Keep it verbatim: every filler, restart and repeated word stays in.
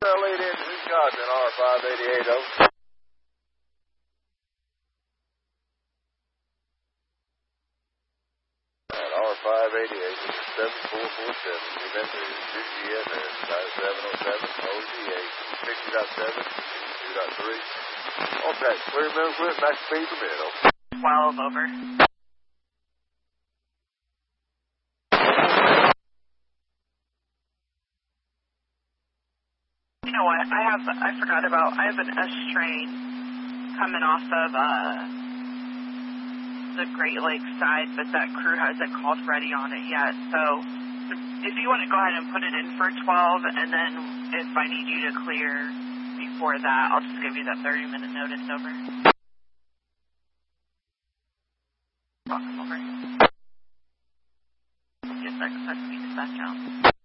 lead in Wisconsin, R five eighty-eight, over. R five eighty-eight, seven four four seven. Remember, two G S S, seven oh seven, O G eight, fifty point seven, two point three. Okay, clear middle clear, max speed permit, over. twelve, over. You know what, I have, I forgot about, I have an S train coming off of, uh, the Great Lakes side, but that crew hasn't called ready on it yet, so if you want to go ahead and put it in for twelve, and then if I need you to clear before that, I'll just give you that thirty minute notice, over. Welcome, over. Just a second, that's me, dispatch out.